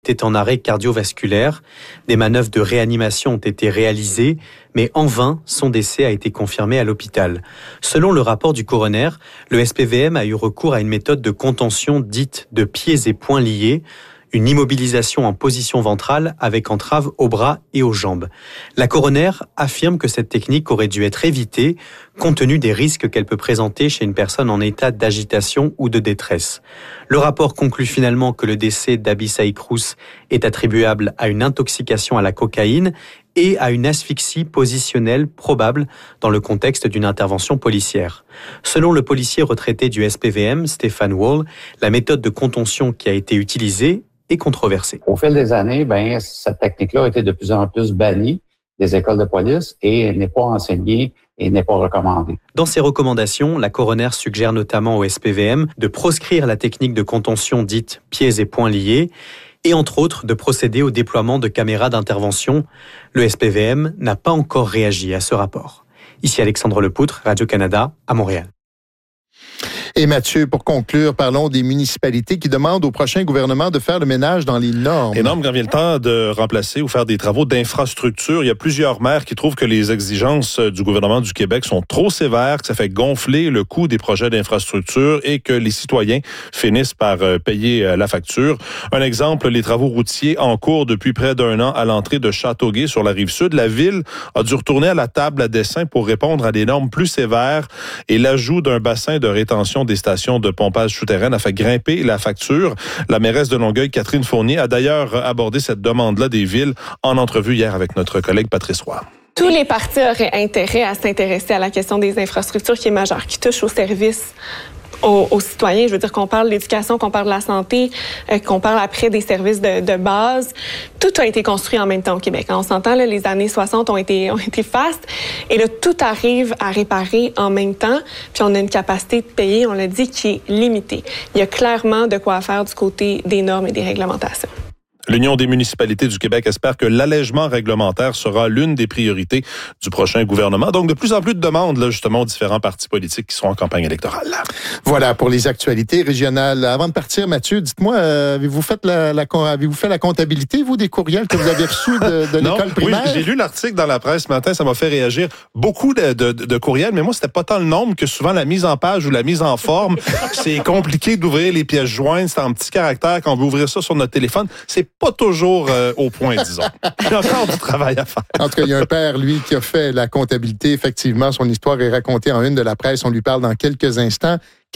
était en arrêt cardiovasculaire. Des manœuvres de réanimation ont été réalisées, mais en vain, son décès a été confirmé à l'hôpital. Selon le rapport du coroner, le SPVM a eu recours à une méthode de contention dite de pieds et poings liés, une immobilisation en position ventrale avec entrave aux bras et aux jambes. La coroner affirme que cette technique aurait dû être évitée compte tenu des risques qu'elle peut présenter chez une personne en état d'agitation ou de détresse. Le rapport conclut finalement que le décès d'Abby Saïk-Rousse est attribuable à une intoxication à la cocaïne et à une asphyxie positionnelle probable dans le contexte d'une intervention policière. Selon le policier retraité du SPVM, Stéphane Wall, la méthode de contention qui a été utilisée est controversée. Au fil des années, cette technique-là a été de plus en plus bannie des écoles de police et n'est pas enseignée et n'est pas recommandée. Dans ses recommandations, la coroner suggère notamment au SPVM de proscrire la technique de contention dite pieds et poings liés et entre autres de procéder au déploiement de caméras d'intervention. Le SPVM n'a pas encore réagi à ce rapport. Ici Alexandre Lepoutre, Radio-Canada, à Montréal. Et Mathieu, pour conclure, parlons des municipalités qui demandent au prochain gouvernement de faire le ménage dans les normes. Les normes, quand vient le temps de remplacer ou faire des travaux d'infrastructure, il y a plusieurs maires qui trouvent que les exigences du gouvernement du Québec sont trop sévères, que ça fait gonfler le coût des projets d'infrastructure et que les citoyens finissent par payer la facture. Un exemple, les travaux routiers en cours depuis près d'un an à l'entrée de Châteauguay sur la Rive-Sud. La ville a dû retourner à la table à dessin pour répondre à des normes plus sévères et l'ajout d'un bassin de rétention des stations de pompage souterraines a fait grimper la facture. La mairesse de Longueuil, Catherine Fournier, a d'ailleurs abordé cette demande-là des villes en entrevue hier avec notre collègue Patrice Roy. Tous les partis auraient intérêt à s'intéresser à la question des infrastructures qui est majeure, qui touche aux services aux citoyens. Je veux dire qu'on parle de l'éducation, qu'on parle de la santé, qu'on parle après des services de base. Tout a été construit en même temps au Québec. On s'entend, là, les années 60 ont été fastes. Et là, tout arrive à réparer en même temps. Puis on a une capacité de payer, on l'a dit, qui est limitée. Il y a clairement de quoi faire du côté des normes et des réglementations. L'Union des municipalités du Québec espère que l'allègement réglementaire sera l'une des priorités du prochain gouvernement. Donc, de plus en plus de demandes, là, justement, aux différents partis politiques qui sont en campagne électorale. Voilà pour les actualités régionales. Avant de partir, Mathieu, dites-moi, avez-vous fait la comptabilité, vous, des courriels que vous avez reçus de l'école primaire? Oui, j'ai lu l'article dans la presse ce matin, ça m'a fait réagir. Beaucoup de courriels, mais moi, c'était pas tant le nombre que souvent la mise en page ou la mise en forme. C'est compliqué d'ouvrir les pièces jointes, c'est en petits caractères quand on veut ouvrir ça sur notre téléphone. C'est pas toujours au point, disons. Il y a encore du travail à faire. En tout cas, il y a un père, lui, qui a fait la comptabilité. Effectivement, son histoire est racontée en une de la presse. On lui parle dans quelques instants.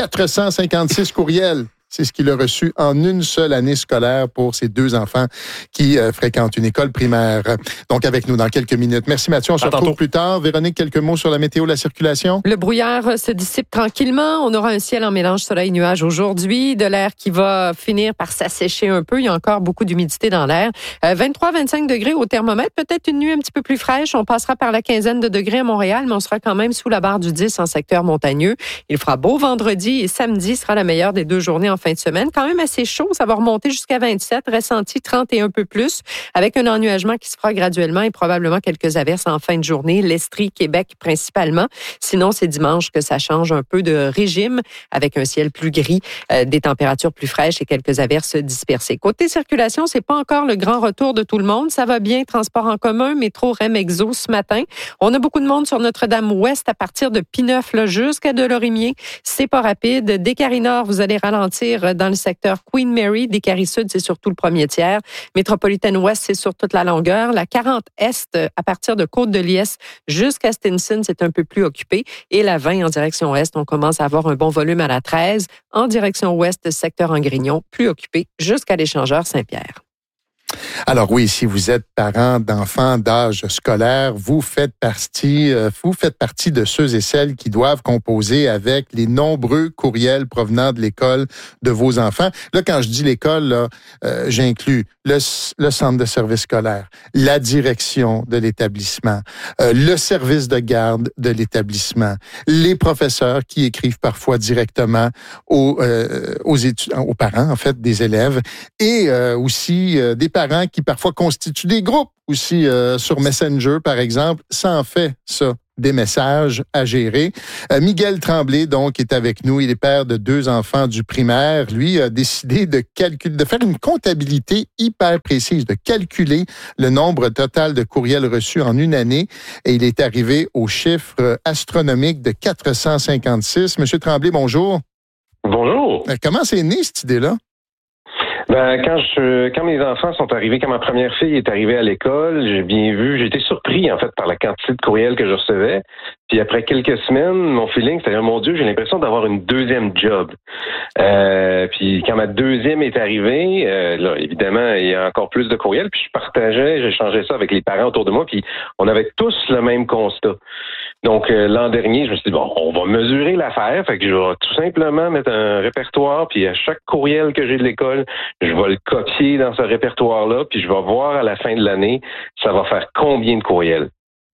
456 courriels. C'est ce qu'il a reçu en une seule année scolaire pour ses deux enfants qui fréquentent une école primaire. Donc, avec nous dans quelques minutes. Merci Mathieu, on se retrouve plus tard. Véronique, quelques mots sur la météo, la circulation? Le brouillard se dissipe tranquillement. On aura un ciel en mélange soleil-nuage aujourd'hui, de l'air qui va finir par s'assécher un peu. Il y a encore beaucoup d'humidité dans l'air. 23-25 degrés au thermomètre. Peut-être une nuit un petit peu plus fraîche. On passera par la quinzaine de degrés à Montréal, mais on sera quand même sous la barre du 10 en secteur montagneux. Il fera beau vendredi et samedi sera la meilleure des deux journées en fin de semaine. Quand même assez chaud, ça va remonter jusqu'à 27, ressenti 30 et un peu plus, avec un ennuagement qui se fera graduellement et probablement quelques averses en fin de journée, l'Estrie, Québec principalement. Sinon, c'est dimanche que ça change un peu de régime, avec un ciel plus gris, des températures plus fraîches et quelques averses dispersées. Côté circulation, c'est pas encore le grand retour de tout le monde. Ça va bien, transport en commun, métro, REM, Exo ce matin. On a beaucoup de monde sur Notre-Dame-Ouest à partir de P9 là, jusqu'à Delorimier. C'est pas rapide. Des Carry-Nord, vous allez ralentir dans le secteur Queen Mary. Des Carry-Sud, c'est surtout le premier tiers. Métropolitaine Ouest, c'est sur toute la longueur. La 40 Est, à partir de Côte-de-Liesse jusqu'à Stinson, c'est un peu plus occupé. Et la 20 en direction Est, on commence à avoir un bon volume à la 13. En direction Ouest, secteur Angrignon, plus occupé jusqu'à l'échangeur Saint-Pierre. Alors oui, si vous êtes parent d'enfants d'âge scolaire, vous faites partie de ceux et celles qui doivent composer avec les nombreux courriels provenant de l'école de vos enfants. Là, quand je dis l'école, là, j'inclus le centre de service scolaire, la direction de l'établissement, le service de garde de l'établissement, les professeurs qui écrivent parfois directement aux parents, en fait, des élèves, et aussi des parents qui parfois constituent des groupes aussi sur Messenger, par exemple. Ça en fait, ça, des messages à gérer. Miguel Tremblay, donc, est avec nous. Il est père de 2 enfants du primaire. Lui a décidé de faire une comptabilité hyper précise, de calculer le nombre total de courriels reçus en une année. Et il est arrivé au chiffre astronomique de 456. Monsieur Tremblay, bonjour. Bonjour. Comment c'est né, cette idée-là? Quand mes enfants sont arrivés, quand ma première fille est arrivée à l'école, j'ai été surpris, en fait, par la quantité de courriels que je recevais. Puis après quelques semaines, mon feeling, c'était, mon Dieu, j'ai l'impression d'avoir une deuxième job. Puis quand ma deuxième est arrivée, là, évidemment, il y a encore plus de courriels. Puis j'échangeais ça avec les parents autour de moi, puis on avait tous le même constat. Donc, l'an dernier, je me suis dit, bon, on va mesurer l'affaire. Fait que je vais tout simplement mettre un répertoire, puis à chaque courriel que j'ai de l'école, je vais le copier dans ce répertoire-là, puis je vais voir à la fin de l'année, ça va faire combien de courriels.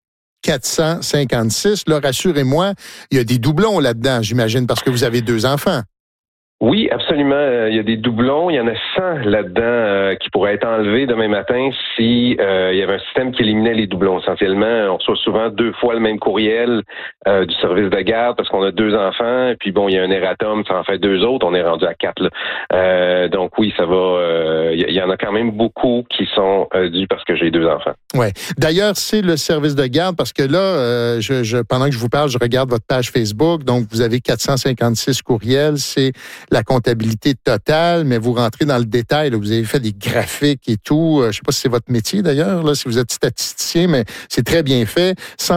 456. Là, rassurez-moi, il y a des doublons là-dedans, j'imagine, parce que vous avez 2 enfants. Oui, absolument. Il y a des doublons. Il y en a 100 là-dedans qui pourraient être enlevés demain matin si il y avait un système qui éliminait les doublons. Essentiellement, on reçoit souvent 2 fois le même courriel du service de garde parce qu'on a 2 enfants. Et puis bon, il y a un erratum, ça en fait 2 autres. On est rendu à 4 là. Donc oui, ça va. Il y en a quand même beaucoup qui sont dus parce que j'ai 2 enfants. Ouais. D'ailleurs, c'est le service de garde parce que là, pendant que je vous parle, je regarde votre page Facebook. Donc, vous avez 456 courriels. C'est la comptabilité totale, mais vous rentrez dans le détail. Là, vous avez fait des graphiques et tout. Je ne sais pas si c'est votre métier d'ailleurs, là, si vous êtes statisticien, mais c'est très bien fait.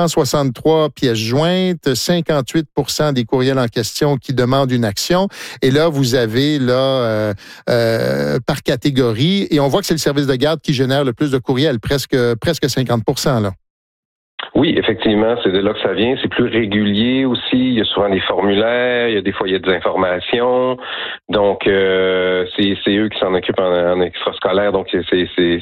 163 pièces jointes, 58% des courriels en question qui demandent une action. Et là, vous avez là par catégorie, et on voit que c'est le service de garde qui génère le plus de courriels, presque 50%. Là. Oui, effectivement, c'est de là que ça vient. C'est plus régulier aussi. Il y a souvent des formulaires. Il y a des fois, il y a des informations. Donc, c'est eux qui s'en occupent en extrascolaire. Donc, c'est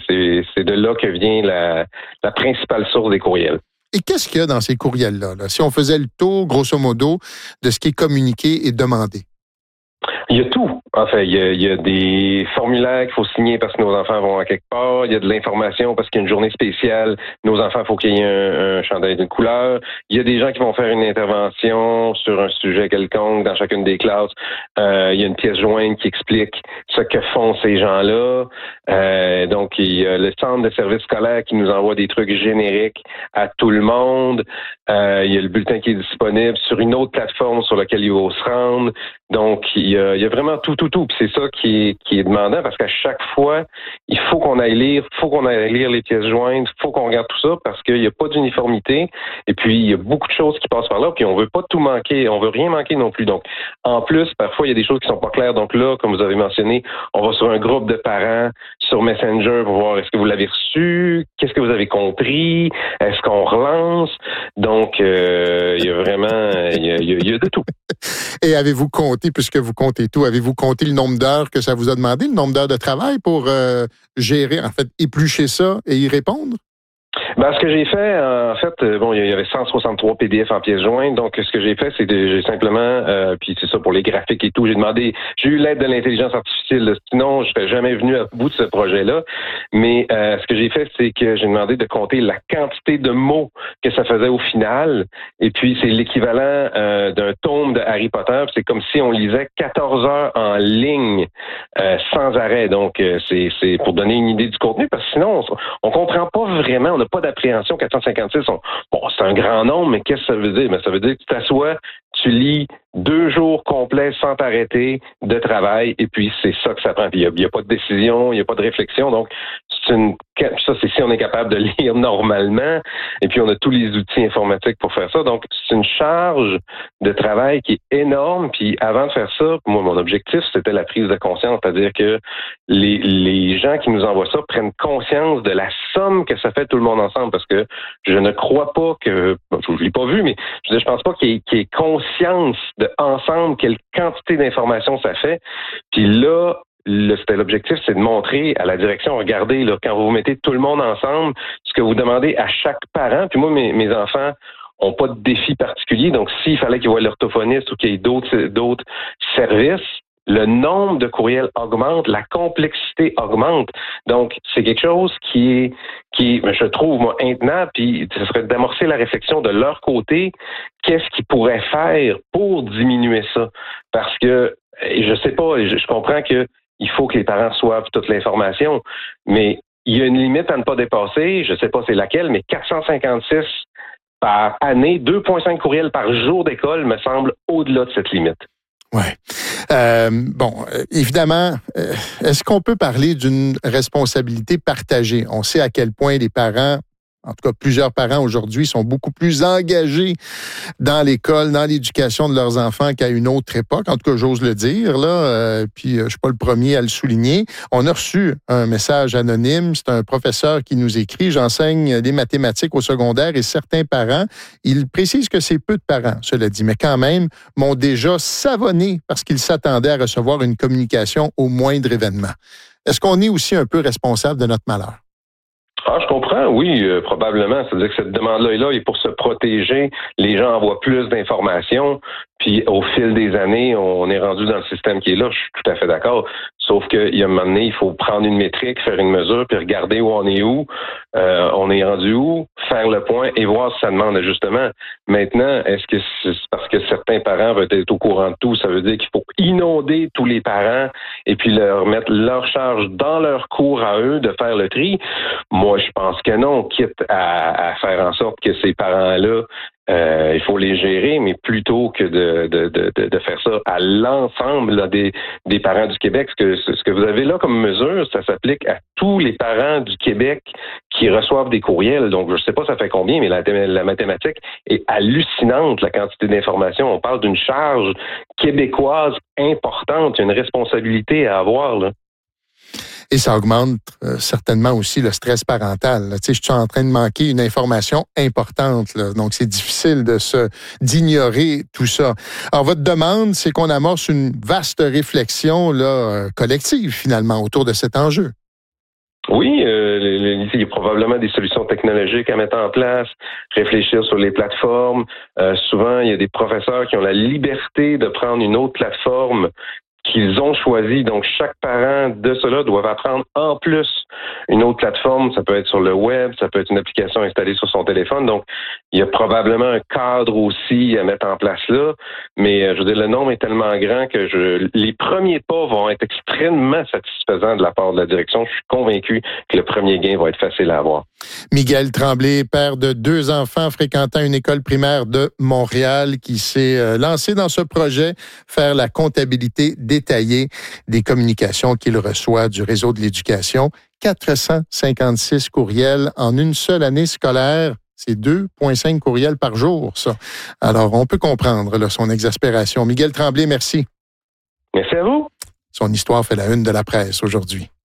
de là que vient la principale source des courriels. Et qu'est-ce qu'il y a dans ces courriels-là, là? Si on faisait le tour, grosso modo, de ce qui est communiqué et demandé? Il y a tout. En fait, il y a des formulaires qu'il faut signer parce que nos enfants vont à quelque part. Il y a de l'information parce qu'il y a une journée spéciale. Nos enfants, il faut qu'il y ait un chandail d'une couleur. Il y a des gens qui vont faire une intervention sur un sujet quelconque dans chacune des classes. Il y a une pièce jointe qui explique ce que font ces gens-là. Donc, il y a le centre de service scolaire qui nous envoie des trucs génériques à tout le monde. Il y a le bulletin qui est disponible sur une autre plateforme sur laquelle il faut se rendre. Donc, il y a vraiment tout. Puis c'est ça qui est demandant parce qu'à chaque fois, il faut qu'on aille lire les pièces jointes, il faut qu'on regarde tout ça parce qu'il n'y a pas d'uniformité. Et puis, il y a beaucoup de choses qui passent par là. Puis, on veut pas tout manquer. On veut rien manquer non plus. Donc, en plus, parfois, il y a des choses qui sont pas claires. Donc là, comme vous avez mentionné, on va sur un groupe de parents sur Messenger pour voir est-ce que vous l'avez reçu, qu'est-ce que vous avez compris, est-ce qu'on relance. Donc, il y a vraiment, il y a de tout. Et avez-vous compté, puisque vous comptez tout, avez-vous compté le nombre d'heures que ça vous a demandé, le nombre d'heures de travail pour gérer, en fait, éplucher ça et y répondre? Ben, ce que j'ai fait, en fait, il y avait 163 PDF en pièces jointes. Donc, ce que j'ai fait, c'est que j'ai simplement, puis c'est ça pour les graphiques et tout, j'ai eu l'aide de l'intelligence artificielle. Sinon, je serais jamais venu à bout de ce projet-là. Mais ce que j'ai fait, c'est que j'ai demandé de compter la quantité de mots que ça faisait au final. Et puis, c'est l'équivalent d'un tome de Harry Potter. C'est comme si on lisait 14 heures en ligne sans arrêt. Donc, c'est pour donner une idée du contenu, parce que sinon, on comprend pas vraiment. On n'a pas d'appréhension. 456, c'est un grand nombre, mais qu'est-ce que ça veut dire? Ben, ça veut dire que tu t'assois, tu lis 2 jours complets sans t'arrêter de travail, et puis c'est ça que ça prend. Puis il n'y a pas de décision, il n'y a pas de réflexion. Donc, ça, c'est si on est capable de lire normalement, et puis on a tous les outils informatiques pour faire ça. Donc, c'est une charge de travail qui est énorme. Puis avant de faire ça, moi, mon objectif, c'était la prise de conscience, c'est-à-dire que les gens qui nous envoient ça prennent conscience de la somme que ça fait tout le monde ensemble, parce que je ne crois pas que, je ne l'ai pas vu, mais je pense pas qu'il y ait conscience de ensemble quelle quantité d'informations ça fait. Puis là, c'était l'objectif, c'est de montrer à la direction, regardez, là, quand vous mettez tout le monde ensemble, ce que vous demandez à chaque parent, puis moi, mes enfants ont pas de défi particulier, donc s'il fallait qu'ils voient l'orthophoniste ou qu'il y ait d'autres services, le nombre de courriels augmente, la complexité augmente. Donc, c'est quelque chose qui je trouve, moi, intenable, puis ce serait d'amorcer la réflexion de leur côté, qu'est-ce qu'ils pourraient faire pour diminuer ça? Parce que, je sais pas, je comprends que il faut que les parents soivent toute l'information, mais il y a une limite à ne pas dépasser, je sais pas c'est laquelle, mais 456 par année, 2,5 courriels par jour d'école me semble au-delà de cette limite. Ouais. Évidemment, est-ce qu'on peut parler d'une responsabilité partagée? On sait à quel point les parents, en tout cas plusieurs parents aujourd'hui, sont beaucoup plus engagés dans l'école, dans l'éducation de leurs enfants qu'à une autre époque. En tout cas, j'ose le dire, là. Puis, je suis pas le premier à le souligner. On a reçu un message anonyme. C'est un professeur qui nous écrit. J'enseigne les mathématiques au secondaire et certains parents, ils précisent que c'est peu de parents, cela dit, mais quand même, m'ont déjà savonné parce qu'ils s'attendaient à recevoir une communication au moindre événement. Est-ce qu'on est aussi un peu responsable de notre malheur? Ah, je comprends, oui, probablement. C'est-à-dire que cette demande-là est là et pour se protéger, les gens envoient plus d'informations. Puis au fil des années, on est rendu dans le système qui est là. Je suis tout à fait d'accord. Sauf qu'il y a un moment donné, il faut prendre une métrique, faire une mesure, puis regarder où on est rendu où, faire le point et voir si ça demande ajustement. Maintenant, est-ce que c'est parce que certains parents veulent être au courant de tout? Ça veut dire qu'il faut inonder tous les parents et puis leur mettre leur charge dans leur cours à eux de faire le tri? Moi, je pense que non, quitte à faire en sorte que ces parents-là, il faut les gérer, mais plutôt que de faire ça à l'ensemble là, des parents du Québec. Ce que vous avez là comme mesure, ça s'applique à tous les parents du Québec qui reçoivent des courriels. Donc, je ne sais pas ça fait combien, mais la mathématique est hallucinante, la quantité d'informations. On parle d'une charge québécoise importante, une responsabilité à avoir, là. Et ça augmente certainement aussi le stress parental. Tu sais, je suis en train de manquer une information importante, là. Donc c'est difficile d'ignorer tout ça. Alors votre demande, c'est qu'on amorce une vaste réflexion là collective finalement autour de cet enjeu. Oui, il y a probablement des solutions technologiques à mettre en place, réfléchir sur les plateformes. Souvent, il y a des professeurs qui ont la liberté de prendre une autre plateforme qu'ils ont choisi. Donc, chaque parent de cela doit apprendre en plus une autre plateforme. Ça peut être sur le web, ça peut être une application installée sur son téléphone. Donc, il y a probablement un cadre aussi à mettre en place là. Mais, je veux dire, le nombre est tellement grand que les premiers pas vont être extrêmement satisfaisants de la part de la direction. Je suis convaincu que le premier gain va être facile à avoir. Miguel Tremblay, père de 2 enfants fréquentant une école primaire de Montréal, qui s'est lancé dans ce projet, faire la comptabilité détaillée des communications qu'il reçoit du réseau de l'éducation. 456 courriels en une seule année scolaire. C'est 2,5 courriels par jour, ça. Alors, on peut comprendre là, son exaspération. Miguel Tremblay, merci. Merci à vous. Son histoire fait la une de la presse aujourd'hui.